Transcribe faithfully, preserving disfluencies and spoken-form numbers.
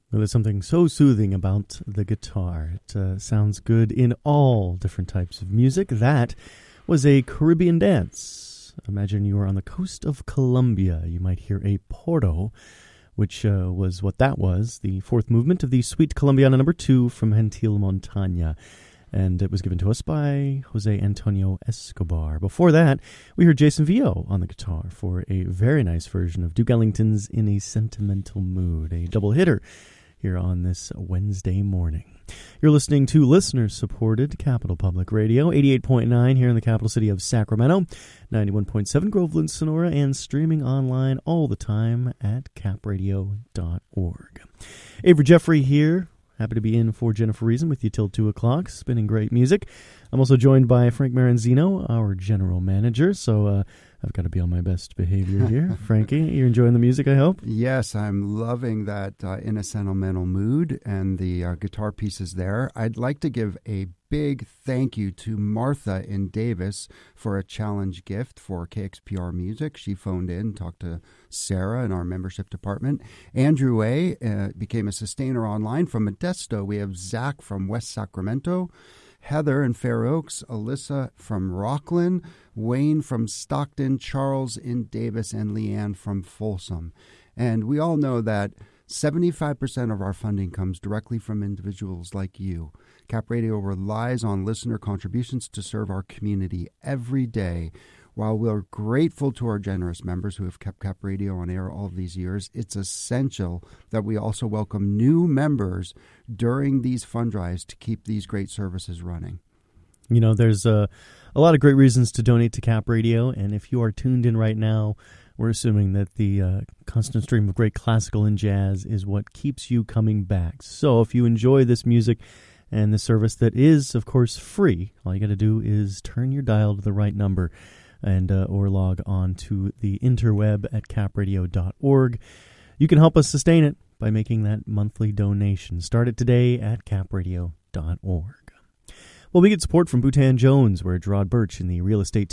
Well, there's something so soothing about the guitar. It uh, sounds good in all different types of music. That was a Caribbean dance. Imagine you were on the coast of Colombia. You might hear a porro, which uh, was what that was, the fourth movement of the Suite Colombiana number two from Gentil Montaña. And it was given to us by Jose Antonio Escobar. Before that, we heard Jason Vio on the guitar for a very nice version of Duke Ellington's In a Sentimental Mood, a double hitter here on this Wednesday morning. You're listening to listener-supported Capital Public Radio, eighty-eight point nine here in the capital city of Sacramento, ninety-one point seven Groveland, Sonora, and streaming online all the time at cap radio dot org. Avery Jeffrey here. Happy to be in for Jennifer Reason with you till two o'clock, spinning great music. I'm also joined by Frank Maranzino, our general manager, so uh, I've got to be on my best behavior here. Frankie, you're enjoying the music, I hope? Yes, I'm loving that uh, In a Sentimental Mood and the uh, guitar pieces there. I'd like to give a big thank you to Martha in Davis for a challenge gift for K X P R Music. She phoned in, talked to Sarah in our membership department. Andrew A. Uh, became a sustainer online from Modesto. We have Zach from West Sacramento, Heather in Fair Oaks, Alyssa from Rockland, Wayne from Stockton, Charles in Davis, and Leanne from Folsom. And we all know that seventy-five percent of our funding comes directly from individuals like you. Cap Radio relies on listener contributions to serve our community every day. While we're grateful to our generous members who have kept Cap Radio on air all of these years, it's essential that we also welcome new members during these fund drives to keep these great services running. You know, there's uh, a lot of great reasons to donate to Cap Radio, and if you are tuned in right now, we're assuming that the uh, constant stream of great classical and jazz is what keeps you coming back. So if you enjoy this music and the service that is, of course, free, all you got to do is turn your dial to the right number and uh, or log on to the interweb at cap radio dot org. You can help us sustain it by making that monthly donation. Start it today at cap radio dot org. Well, we get support from Bhutan Jones. We're Gerard Birch in the real estate